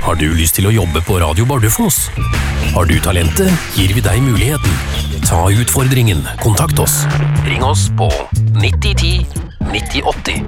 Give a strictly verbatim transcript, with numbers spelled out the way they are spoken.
Har du lyst til å jobbe på Radio Bardufoss? Har du talentet, gir vi deg muligheten. Ta utfordringen, kontakt oss. Ring oss på nitti ti nitti åtti.